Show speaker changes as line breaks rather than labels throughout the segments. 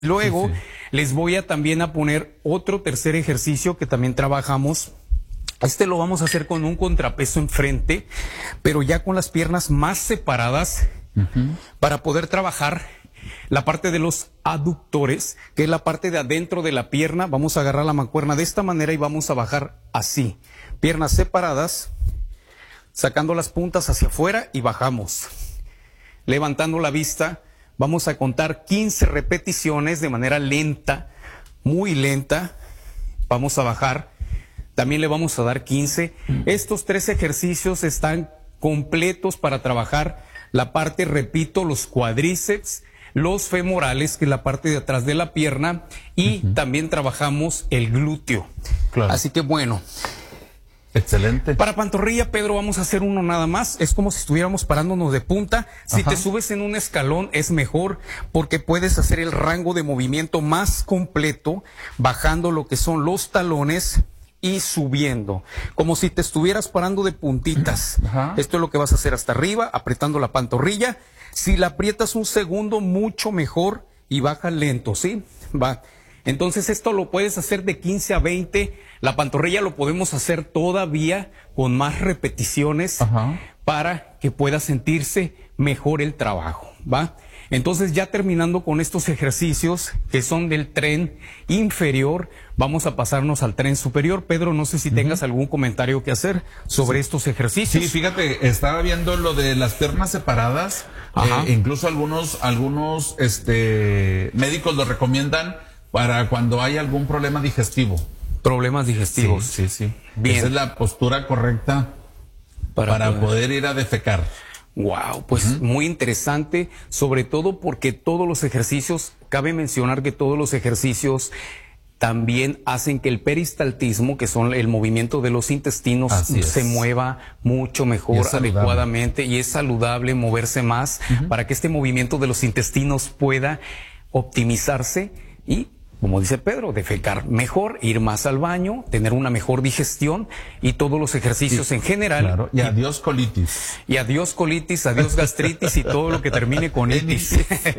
Luego
Sí.
les voy a también a poner otro tercer ejercicio que también trabajamos. Este lo vamos a hacer con un contrapeso enfrente, pero ya con las piernas más separadas para poder trabajar la parte de los aductores, que es la parte de adentro de la pierna. Vamos a agarrar la mancuerna de esta manera y vamos a bajar así. Piernas separadas, sacando las puntas hacia afuera y bajamos. Levantando la vista, vamos a contar 15 repeticiones de manera lenta, muy lenta. Vamos a bajar. También le vamos a dar 15. Estos 3 ejercicios están completos para trabajar la parte, repito, los cuádriceps, los femorales, que es la parte de atrás de la pierna, y también trabajamos el glúteo.
Claro.
Así que bueno.
Excelente.
Para pantorrilla, Pedro, vamos a hacer uno nada más. Es como si estuviéramos parándonos de punta. Si te subes en un escalón es mejor porque puedes hacer el rango de movimiento más completo, bajando lo que son los talones y subiendo, como si te estuvieras parando de puntitas. Esto es lo que vas a hacer hasta arriba, apretando la pantorrilla. Si la aprietas un segundo, mucho mejor, y baja lento, ¿sí? Va. Entonces esto lo puedes hacer de 15 a 20. La pantorrilla lo podemos hacer todavía con más repeticiones para que pueda sentirse mejor el trabajo, ¿va? Entonces, ya terminando con estos ejercicios que son del tren inferior, vamos a pasarnos al tren superior. Pedro, no sé si tengas algún comentario que hacer sobre estos ejercicios.
Sí, fíjate, estaba viendo lo de las piernas separadas. Incluso algunos médicos lo recomiendan para cuando hay algún problema digestivo.
Problemas digestivos.
Sí.
Bien.
Esa es la postura correcta para poder ir a defecar.
Wow, pues muy interesante, sobre todo porque todos los ejercicios, cabe mencionar que todos los ejercicios también hacen que el peristaltismo, que son el movimiento de los intestinos, se mueva mucho mejor, adecuadamente, y es saludable moverse más para que este movimiento de los intestinos pueda optimizarse y, como dice Pedro, defecar mejor, ir más al baño, tener una mejor digestión y todos los ejercicios en general.
Claro. Y adiós colitis.
Y adiós colitis, adiós gastritis y todo lo que termine con itis.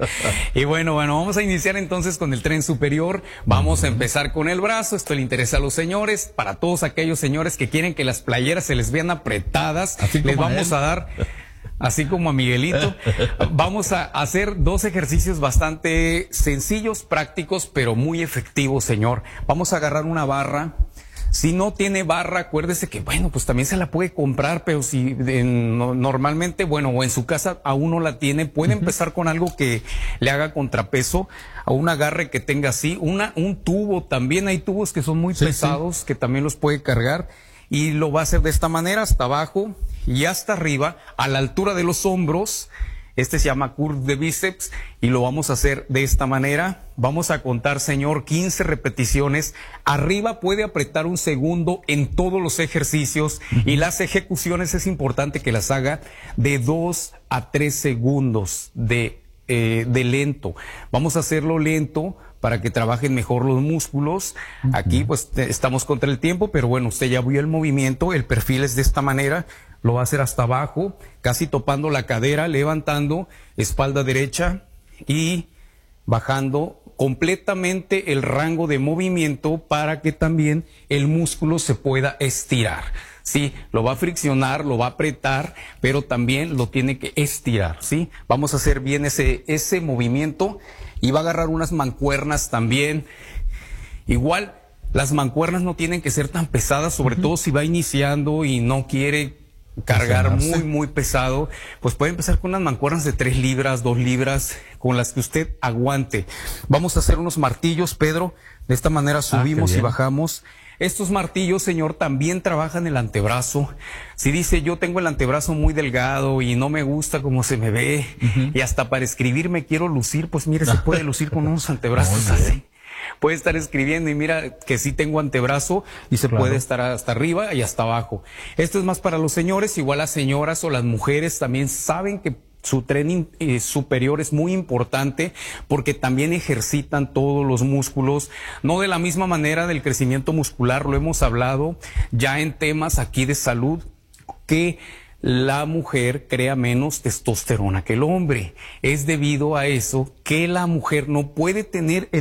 Y bueno, vamos a iniciar entonces con el tren superior. Vamos a empezar con el brazo. Esto le interesa a los señores. Para todos aquellos señores que quieren que las playeras se les vean apretadas, les vamos a dar... Así como a Miguelito, vamos a hacer 2 ejercicios bastante sencillos, prácticos, pero muy efectivos, señor. Vamos a agarrar una barra. Si no tiene barra, acuérdese que, bueno, pues también se la puede comprar, pero si normalmente, bueno, o en su casa aún no la tiene, puede empezar con algo que le haga contrapeso, a un agarre que tenga así, un tubo. También hay tubos que son muy pesados, que también los puede cargar. Y lo va a hacer de esta manera, hasta abajo y hasta arriba, a la altura de los hombros. Este se llama curl de bíceps y lo vamos a hacer de esta manera. Vamos a contar, señor, 15 repeticiones. Arriba puede apretar un segundo en todos los ejercicios y las ejecuciones es importante que las haga de 2 a 3 segundos de lento. Vamos a hacerlo lento para que trabajen mejor los músculos. Aquí pues estamos contra el tiempo, pero bueno, usted ya vio el movimiento, el perfil es de esta manera, lo va a hacer hasta abajo, casi topando la cadera, levantando, espalda derecha y bajando completamente el rango de movimiento para que también el músculo se pueda estirar. Sí, lo va a friccionar, lo va a apretar, pero también lo tiene que estirar, ¿sí? Vamos a hacer bien ese movimiento y va a agarrar unas mancuernas también. Igual, las mancuernas no tienen que ser tan pesadas, sobre todo si va iniciando y no quiere cargar muy pesado, pues puede empezar con unas mancuernas de 3 libras, 2 libras, con las que usted aguante. Vamos a hacer unos martillos, Pedro, de esta manera subimos y bajamos. Estos martillos, señor, también trabajan el antebrazo. Si dice, yo tengo el antebrazo muy delgado y no me gusta cómo se me ve, y hasta para escribir me quiero lucir, pues mire, se puede lucir con unos antebrazos así. Puede estar escribiendo y mira que sí tengo antebrazo y se puede estar hasta arriba y hasta abajo. Esto es más para los señores, igual las señoras o las mujeres también saben que su tren superior es muy importante porque también ejercitan todos los músculos, no de la misma manera del crecimiento muscular, lo hemos hablado ya en temas aquí de salud, que la mujer crea menos testosterona que el hombre. Es debido a eso que la mujer no puede tener